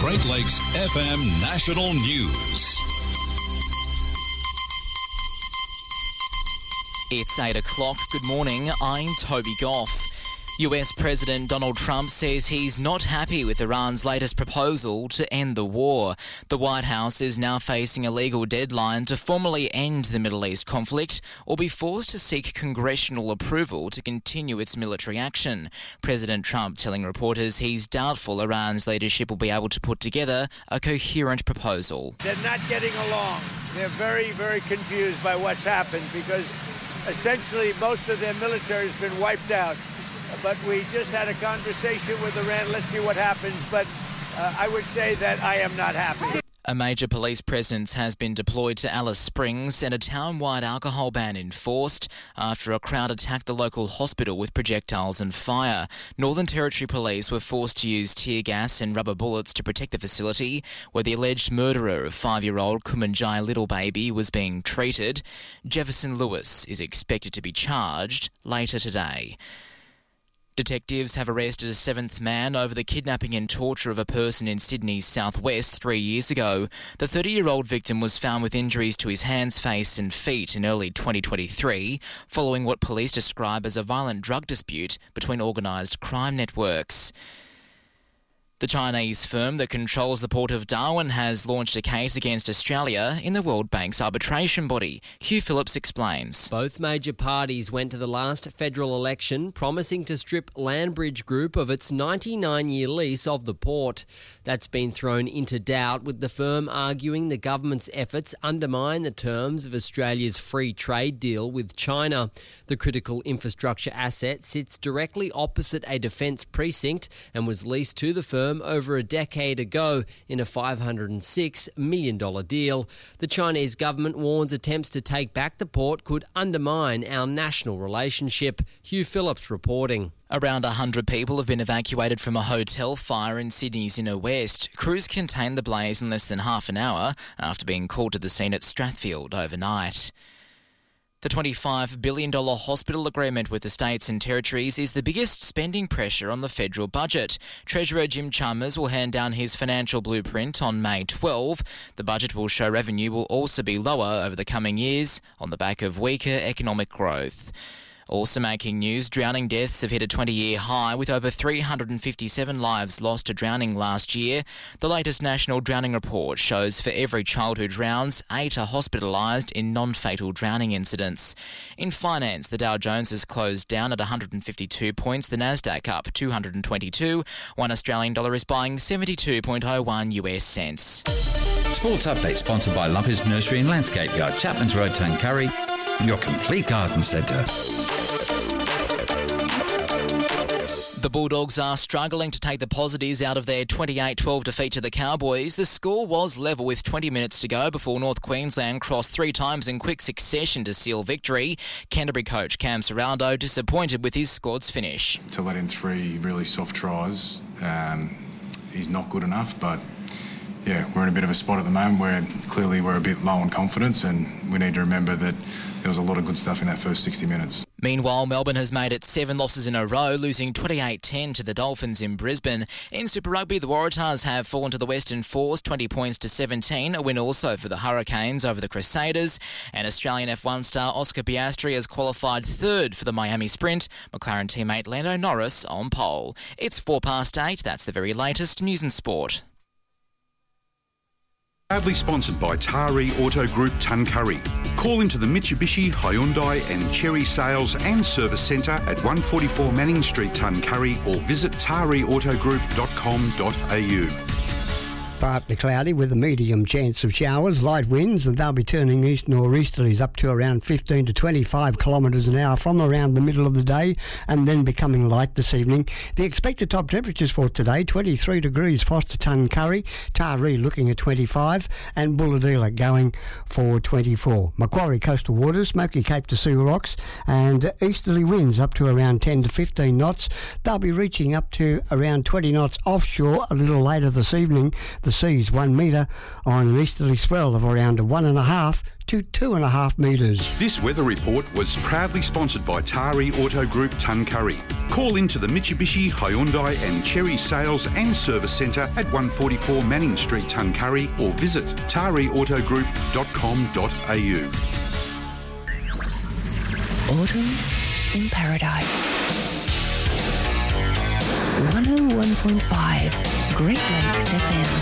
Great Lakes FM National News. It's 8 o'clock. Good morning. I'm Toby Goff. US President Donald Trump says he's not happy with Iran's latest proposal to end the war. The White House is now facing a legal deadline to formally end the Middle East conflict or be forced to seek congressional approval to continue its military action. President Trump telling reporters he's doubtful Iran's leadership will be able to put together a coherent proposal. They're not getting along. They're very, very confused by what's happened because essentially most of their military has been wiped out. But we just had a conversation with Iran. Let's see what happens. But I would say that I am not happy. A major police presence has been deployed to Alice Springs and a town-wide alcohol ban enforced after a crowd attacked the local hospital with projectiles and fire. Northern Territory Police were forced to use tear gas and rubber bullets to protect the facility where the alleged murderer of 5-year-old Kumanjai Little Baby was being treated. Jefferson Lewis is expected to be charged later today. Detectives have arrested a 7th man over the kidnapping and torture of a person in Sydney's southwest 3 years ago. The 30-year-old victim was found with injuries to his hands, face and feet in early 2023, following what police describe as a violent drug dispute between organised crime networks. The Chinese firm that controls the port of Darwin has launched a case against Australia in the World Bank's arbitration body. Hugh Phillips explains. Both major parties went to the last federal election promising to strip Landbridge Group of its 99-year lease of the port. That's been thrown into doubt, with the firm arguing the government's efforts undermine the terms of Australia's free trade deal with China. The critical infrastructure asset sits directly opposite a defence precinct and was leased to the firm over a decade ago in a $506 million deal. The Chinese government warns attempts to take back the port could undermine our national relationship. Hugh Phillips reporting. Around 100 people have been evacuated from a hotel fire in Sydney's inner west. Crews contained the blaze in less than half an hour after being called to the scene at Strathfield overnight. The $25 billion hospital agreement with the states and territories is the biggest spending pressure on the federal budget. Treasurer Jim Chalmers will hand down his financial blueprint on May 12. The budget will show revenue will also be lower over the coming years on the back of weaker economic growth. Also making news, drowning deaths have hit a 20-year high with over 357 lives lost to drowning last year. The latest National Drowning Report shows for every child who drowns, 8 are hospitalised in non-fatal drowning incidents. In finance, the Dow Jones has closed down at 152 points, the Nasdaq up 222. One Australian dollar is buying 72.01 US cents. Sports update sponsored by Lumpers Nursery and Landscape Yard, Chapman's Road, Tuncurry, your complete garden centre. The Bulldogs are struggling to take the positives out of their 28-12 defeat to the Cowboys. The score was level with 20 minutes to go before North Queensland crossed 3 times in quick succession to seal victory. Canterbury coach Cam Serraldo disappointed with his squad's finish. To let in 3 really soft tries, he's not good enough, but yeah, we're in a bit of a spot at the moment where clearly we're a bit low on confidence, and we need to remember that there was a lot of good stuff in that first 60 minutes. Meanwhile, Melbourne has made it 7 losses in a row, losing 28-10 to the Dolphins in Brisbane. In Super Rugby, the Waratahs have fallen to the Western Force, 20 points to 17, a win also for the Hurricanes over the Crusaders. And Australian F1 star Oscar Piastri has qualified 3rd for the Miami Sprint, McLaren teammate Lando Norris on pole. It's 8:04, that's the very latest news and sport. Proudly sponsored by Tari Auto Group Tuncurry. Call into the Mitsubishi, Hyundai and Chery Sales and Service Centre at 144 Manning Street, Tuncurry, or visit tariautogroup.com.au. Partly cloudy with a medium chance of showers, light winds, and they'll be turning east nor'easterlies up to around 15 to 25 kilometres an hour from around the middle of the day, and then becoming light this evening. The expected top temperatures for today, 23 degrees Foster Tuncurry, Taree looking at 25, and Bulahdelah going for 24. Macquarie coastal waters, Smoky Cape to Seal Rocks, and easterly winds up to around 10 to 15 knots. They'll be reaching up to around 20 knots offshore a little later this evening. the seas 1 metre on an easterly swell of around 1.5 to 2.5 metres. This weather report was proudly sponsored by Tari Auto Group Tuncurry. Call into the Mitsubishi, Hyundai and Cherry Sales and Service Centre at 144 Manning Street, Tuncurry, or visit tariautogroup.com.au. Autumn in Paradise. 101.5 Great Lakes FM.